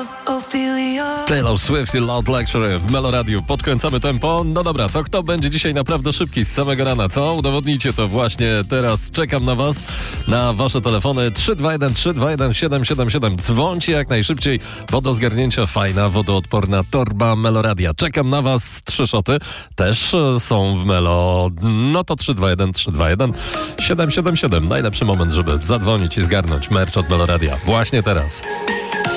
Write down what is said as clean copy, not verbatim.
Taylor Swift i Loud Lecture w Meloradiu. Podkręcamy tempo. No dobra, to kto będzie dzisiaj naprawdę szybki z samego rana, co? Udowodnijcie to właśnie teraz. Czekam na was, na wasze telefony 321 321 777. Dzwońcie jak najszybciej. Do zgarnięcia fajna, wodoodporna torba Meloradia. Czekam na was. 3 szoty też są w Melo. No to 321 321 777. Najlepszy moment, żeby zadzwonić i zgarnąć merch od Meloradia. Właśnie teraz.